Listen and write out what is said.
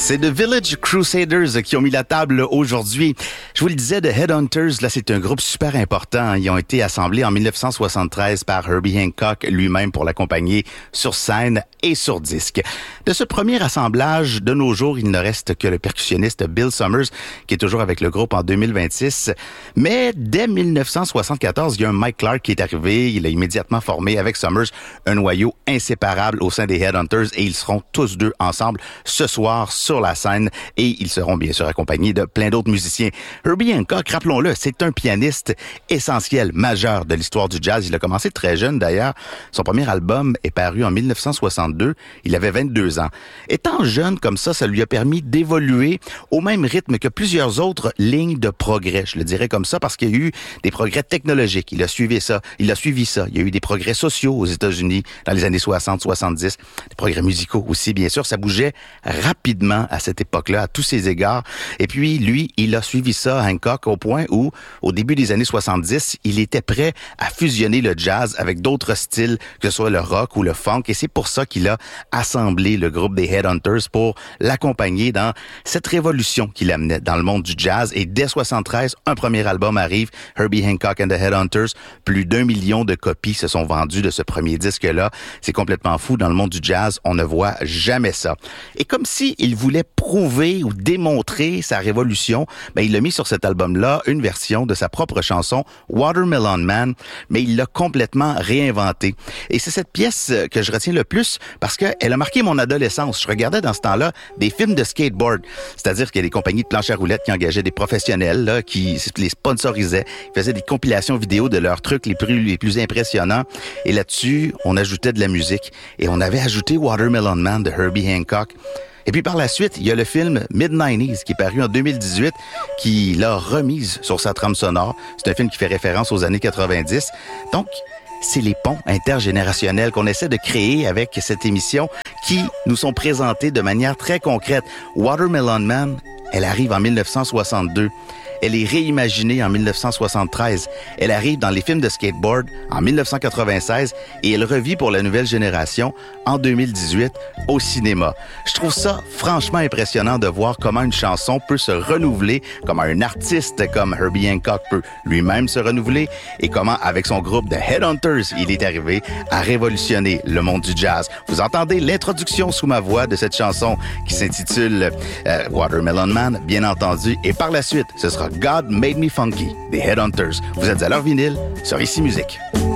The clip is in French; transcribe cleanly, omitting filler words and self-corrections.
C'est The Village Crusaders qui ont mis la table aujourd'hui. Je vous le disais, The Headhunters, là, c'est un groupe super important. Ils ont été assemblés en 1973 par Herbie Hancock lui-même pour l'accompagner sur scène et sur disque. De ce premier assemblage, de nos jours, il ne reste que le percussionniste Bill Summers, qui est toujours avec le groupe en 2026. Mais dès 1974, il y a un Mike Clark qui est arrivé. Il a immédiatement formé avec Summers un noyau inséparable au sein des Headhunters et ils seront tous deux ensemble ce soir sur la scène et ils seront bien sûr accompagnés de plein d'autres musiciens. Herbie Hancock, rappelons-le, c'est un pianiste essentiel, majeur de l'histoire du jazz. Il a commencé très jeune d'ailleurs. Son premier album est paru en 1962. Il avait 22 ans. Étant jeune comme ça lui a permis d'évoluer au même rythme que plusieurs autres lignes de progrès. Je le dirais comme ça parce qu'il y a eu des progrès technologiques. Il a suivi ça. Il y a eu des progrès sociaux aux États-Unis dans les années 60-70. Des progrès musicaux aussi, bien sûr. Ça bougeait rapidement à cette époque-là, à tous ses égards. Et puis, lui, il a suivi ça, Hancock, au point où, au début des années 70, il était prêt à fusionner le jazz avec d'autres styles, que ce soit le rock ou le funk. Et c'est pour ça qu'il a assemblé le groupe des Headhunters pour l'accompagner dans cette révolution qu'il amenait dans le monde du jazz. Et dès 73, un premier album arrive, Herbie Hancock and the Headhunters. Plus d'1 million de copies se sont vendues de ce premier disque-là. C'est complètement fou. Dans le monde du jazz, on ne voit jamais ça. Et comme si il voulait prouver ou démontrer sa révolution, il a mis sur cet album-là une version de sa propre chanson Watermelon Man, mais il l'a complètement réinventée. Et c'est cette pièce que je retiens le plus parce qu'elle a marqué mon adolescence. Je regardais dans ce temps-là des films de skateboard, c'est-à-dire qu'il y a des compagnies de planches à roulettes qui engageaient des professionnels là, qui les sponsorisaient, qui faisaient des compilations vidéo de leurs trucs les plus impressionnants. Et là-dessus, on ajoutait de la musique. Et on avait ajouté Watermelon Man de Herbie Hancock. Et puis par la suite, il y a le film Mid-90s qui est paru en 2018, qui l'a remise sur sa trame sonore. C'est un film qui fait référence aux années 90. Donc, c'est les ponts intergénérationnels qu'on essaie de créer avec cette émission qui nous sont présentés de manière très concrète. Watermelon Man, elle arrive en 1962. Elle est réimaginée en 1973. Elle arrive dans les films de skateboard en 1996 et elle revit pour la nouvelle génération en 2018 au cinéma. Je trouve ça franchement impressionnant de voir comment une chanson peut se renouveler, comment un artiste comme Herbie Hancock peut lui-même se renouveler et comment avec son groupe The Headhunters, il est arrivé à révolutionner le monde du jazz. Vous entendez l'introduction sous ma voix de cette chanson qui s'intitule Watermelon Man, bien entendu, et par la suite, ce sera God Made Me Funky, des Headhunters. Vous êtes à leur vinyle sur Ici Musique.